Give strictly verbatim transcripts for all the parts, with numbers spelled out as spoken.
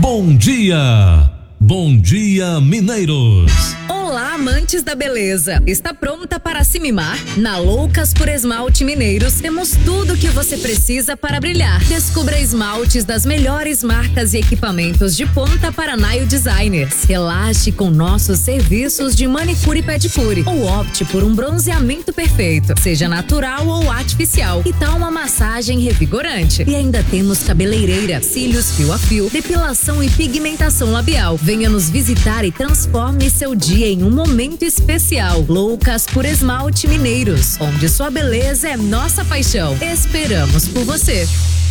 Bom dia! Bom dia, mineiros! Olá, amantes da beleza! Está pronta para se mimar? Na Loucas por Esmalte Mineiros temos tudo o que você precisa para brilhar. Descubra esmaltes das melhores marcas e equipamentos de ponta para nail designers. Relaxe com nossos serviços de manicure e pedicure ou opte por um bronzeamento perfeito, seja natural ou artificial. E tal uma massagem revigorante. E ainda temos cabeleireira, cílios fio a fio, depilação e pigmentação labial. Venha nos visitar e transforme seu dia em um momento especial. Loucas por Esmalte Mineiros, onde sua beleza é nossa paixão. Esperamos por você.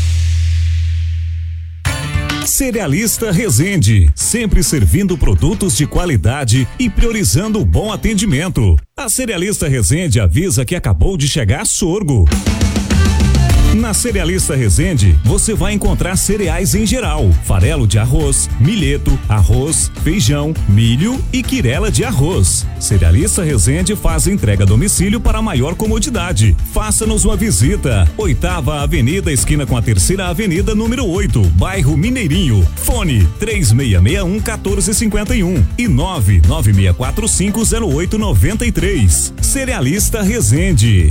Cerealista Resende, sempre servindo produtos de qualidade e priorizando o bom atendimento. A Cerealista Resende avisa que acabou de chegar sorgo. Na Cerealista Resende, você vai encontrar cereais em geral, farelo de arroz, milheto, arroz, feijão, milho e quirela de arroz. Cerealista Resende faz entrega a domicílio para maior comodidade. Faça-nos uma visita. Oitava Avenida, esquina com a Terceira Avenida, número oito, bairro Mineirinho. Fone três seis seis um, um quatro cinco um e nove nove seis quatro cinco zero oito nove três. Cerealista Resende.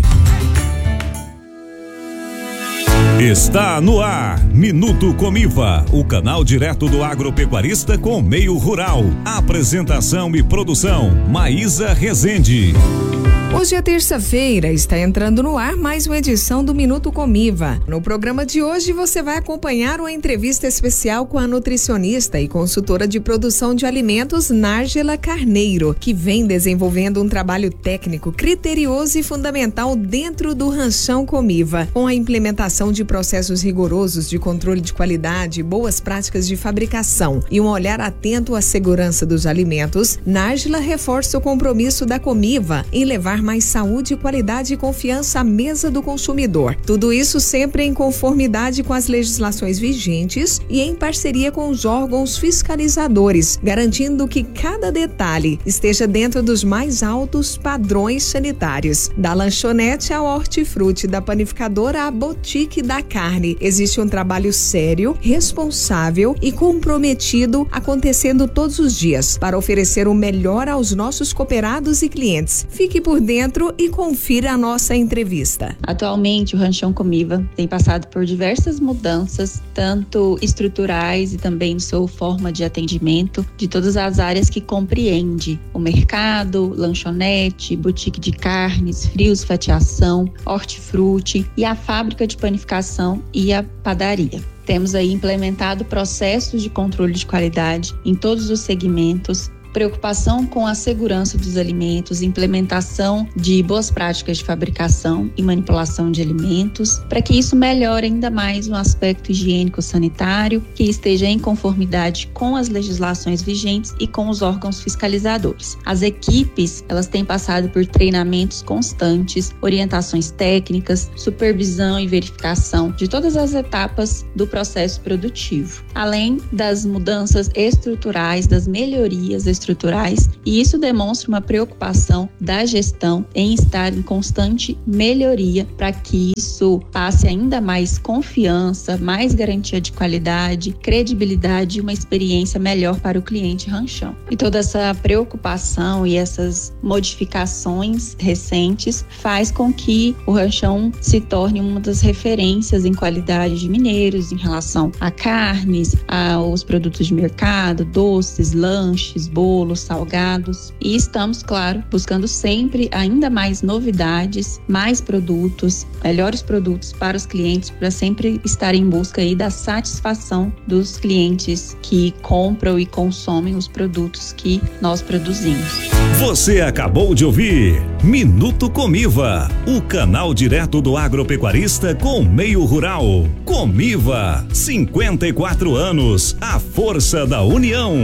Está no ar, Minuto Comiva, o canal direto do agropecuarista com o meio rural. Apresentação e produção, Maísa Rezende. Hoje é terça-feira, está entrando no ar mais uma edição do Minuto Comiva. No programa de hoje você vai acompanhar uma entrevista especial com a nutricionista e consultora de produção de alimentos Nárgela Carneiro, que vem desenvolvendo um trabalho técnico criterioso e fundamental dentro do ranchão Comiva, com a implementação de processos rigorosos de controle de qualidade, boas práticas de fabricação e um olhar atento à segurança dos alimentos. Nárgela reforça o compromisso da Comiva em levar mais saúde, qualidade e confiança à mesa do consumidor. Tudo isso sempre em conformidade com as legislações vigentes e em parceria com os órgãos fiscalizadores, garantindo que cada detalhe esteja dentro dos mais altos padrões sanitários. Da lanchonete ao hortifruti, da panificadora à boutique da carne, existe um trabalho sério, responsável e comprometido acontecendo todos os dias para oferecer o melhor aos nossos cooperados e clientes. Fique por dentro dentro e confira a nossa entrevista. Atualmente, o Ranchão Comiva tem passado por diversas mudanças, tanto estruturais e também sua forma de atendimento, de todas as áreas que compreende o mercado, lanchonete, boutique de carnes, frios, fatiação, hortifruti e a fábrica de panificação e a padaria. Temos aí implementado processos de controle de qualidade em todos os segmentos, preocupação com a segurança dos alimentos, implementação de boas práticas de fabricação e manipulação de alimentos, para que isso melhore ainda mais no aspecto higiênico-sanitário, que esteja em conformidade com as legislações vigentes e com os órgãos fiscalizadores. As equipes, elas têm passado por treinamentos constantes, orientações técnicas, supervisão e verificação de todas as etapas do processo produtivo, além das mudanças estruturais, das melhorias estruturais, estruturais, e isso demonstra uma preocupação da gestão em estar em constante melhoria para que isso passe ainda mais confiança, mais garantia de qualidade, credibilidade e uma experiência melhor para o cliente ranchão. E toda essa preocupação e essas modificações recentes faz com que o ranchão se torne uma das referências em qualidade de mineiros em relação a carnes, aos produtos de mercado, doces, lanches, bolos, bolos, salgados, e estamos, claro, buscando sempre ainda mais novidades, mais produtos, melhores produtos para os clientes, para sempre estar em busca aí da satisfação dos clientes que compram e consomem os produtos que nós produzimos. Você acabou de ouvir Minuto Comiva, o canal direto do agropecuarista com o meio rural. Comiva, cinquenta e quatro anos, a força da união.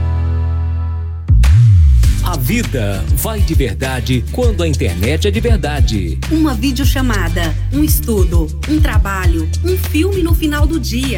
A vida vai de verdade quando a internet é de verdade. Uma videochamada, um estudo, um trabalho, um filme no final do dia.